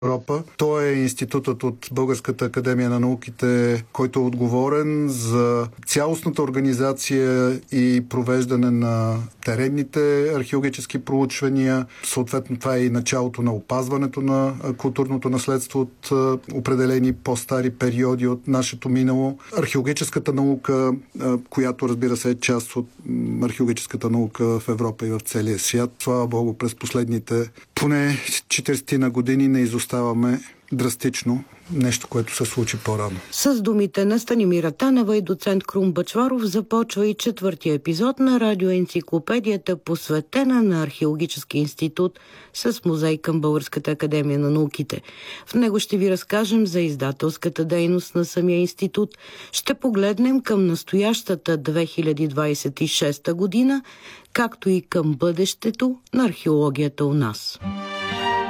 Европа. Той е институтът от Българската академия на науките, който е отговорен за цялостната организация и провеждане на теренните археологически проучвания. Съответно, това е и началото на опазването на културното наследство от определени по-стари периоди от нашето минало. Археологическата наука, която, разбира се, е част от археологическата наука в Европа и в целия свят. Слава Богу, през последните поне 40 на години не изоставаме драстично, нещо, което се случи по-рано. С думите на Станимира Танева и доцент Крум Бъчваров започва и четвъртия епизод на радиоенциклопедията, посветена на Археологически институт с музей към Българската академия на науките. В него ще ви разкажем за издателската дейност на самия институт. Ще погледнем към настоящата 2026 година, както и към бъдещето на археологията у нас.